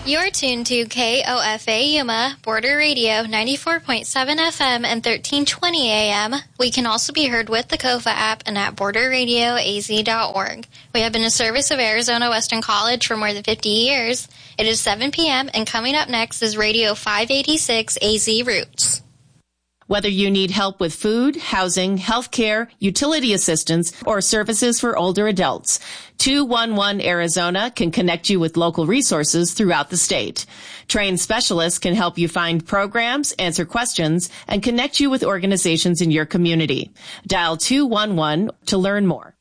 You're tuned to KOFA Yuma, Border Radio, 94.7 FM and 1320 AM. We can also be heard with the KOFA app and at borderradioaz.org. We have been a service of Arizona Western College for more than 50 years. It is 7 p.m. and coming up next is Radio 586 AZ Roots. Whether you need help with food, housing, health care, utility assistance, or services for older adults, 211 Arizona can connect you with local resources throughout the state. Trained specialists can help you find programs, answer questions, and connect you with organizations in your community. Dial 211 to learn more.